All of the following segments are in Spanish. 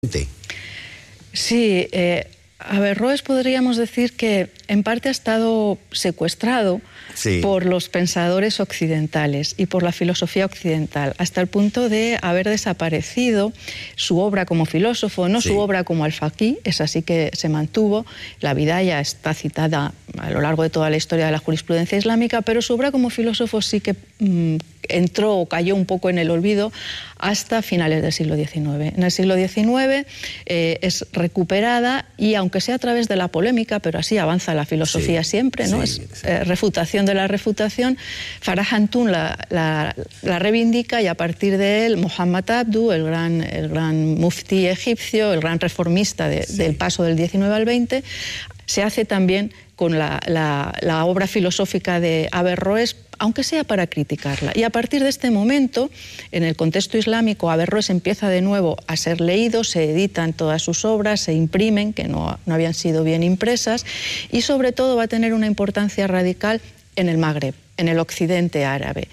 Sí, Averroes podríamos decir que en parte ha estado secuestrado por los pensadores occidentales y por la filosofía occidental, hasta el punto de haber desaparecido su obra como filósofo, no su obra como al-Faqih, esa sí que se mantuvo, la Bidaya está citada a lo largo de toda la historia de la jurisprudencia islámica, pero su obra como filósofo sí que entró o cayó un poco en el olvido hasta finales del siglo XIX. En el siglo XIX es recuperada y aunque sea a través de la polémica, pero así avanza la filosofía siempre, ¿no? Es refutación de la refutación. Farah Antoun la reivindica y a partir de él Muhammad Abdu, el gran mufti egipcio, el gran reformista del paso del XIX al XX, se hace también con la obra filosófica de Averroes, aunque sea para criticarla. Y a partir de este momento, en el contexto islámico, Averroes empieza de nuevo a ser leído, se editan todas sus obras, se imprimen, que no habían sido bien impresas, y sobre todo va a tener una importancia radical en el Magreb, en el occidente árabe.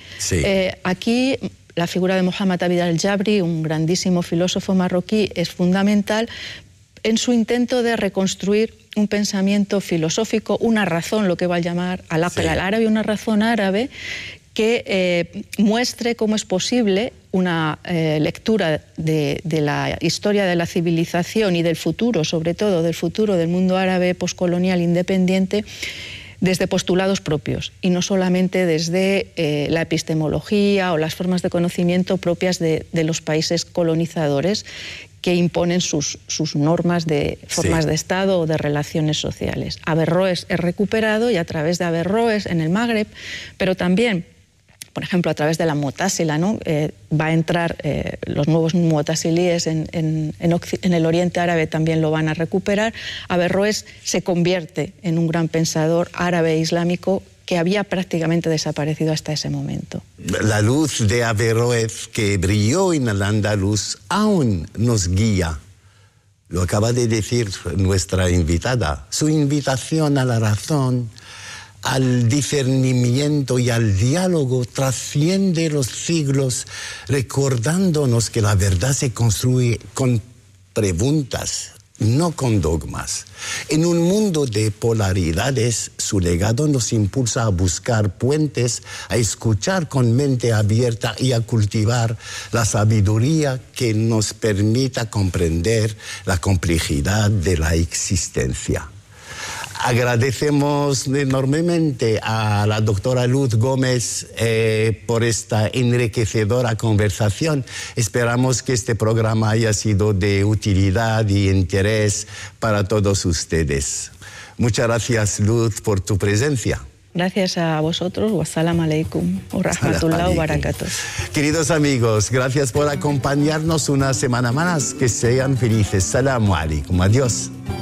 Aquí la figura de Muhammad Abid al-Jabri, un grandísimo filósofo marroquí, es fundamental en su intento de reconstruir un pensamiento filosófico, una razón, lo que va a llamar al-aql al-árabe, una razón árabe que muestre cómo es posible una lectura de la historia de la civilización y del futuro, sobre todo del futuro del mundo árabe postcolonial independiente, desde postulados propios y no solamente desde la epistemología o las formas de conocimiento propias de los países colonizadores que imponen sus normas de formas de Estado o de relaciones sociales. Averroes es recuperado y a través de Averroes en el Magreb, pero también, por ejemplo, a través de la Mu'tazila, ¿no? Va a entrar los nuevos mu'tazilíes en el Oriente Árabe, también lo van a recuperar. Averroes se convierte en un gran pensador árabe e islámico que había prácticamente desaparecido hasta ese momento. La luz de Averroes que brilló en el Andaluz aún nos guía. Lo acaba de decir nuestra invitada. Su invitación a la razón, al discernimiento y al diálogo trasciende los siglos, recordándonos que la verdad se construye con preguntas, no con dogmas. En un mundo de polaridades, su legado nos impulsa a buscar puentes, a escuchar con mente abierta y a cultivar la sabiduría que nos permita comprender la complejidad de la existencia. Agradecemos enormemente a la doctora Luz Gómez por esta enriquecedora conversación. Esperamos que este programa haya sido de utilidad y interés para todos ustedes. Muchas gracias, Luz, por tu presencia. Gracias a vosotros. Wassalamu alaikum wa rahmatullahi wa barakatuh. Queridos amigos, gracias por acompañarnos una semana más. Que sean felices. Salamu alaikum. Adiós.